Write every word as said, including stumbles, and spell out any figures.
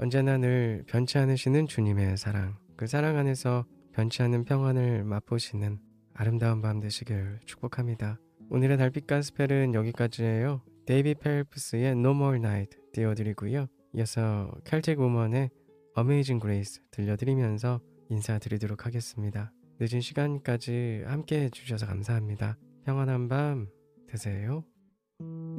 언제나 늘 변치 않으시는 주님의 사랑, 그 사랑 안에서 변치 않는 평안을 맛보시는 아름다운 밤 되시길 축복합니다. 오늘의 달빛 가스펠은 여기까지예요. 데이비 펠프스의 No More Night 띄워드리고요. 이어서 켈틱 우먼의 Amazing Grace 들려드리면서 인사드리도록 하겠습니다. 늦은 시간까지 함께 해주셔서 감사합니다. 평안한 밤 되세요.